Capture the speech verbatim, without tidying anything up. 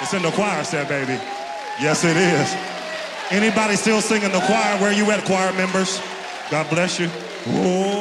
That's in the choir set, baby. Yes, it is. Anybody still singing the choir? Where you at, choir members? God bless you. Oh.